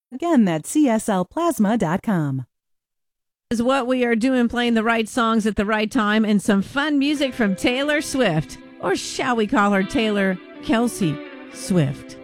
Again, that's cslplasma.com. Is what we are doing, playing the right songs at the right time and some fun music from Taylor Swift. Or shall we call her Taylor Kelsey Swift?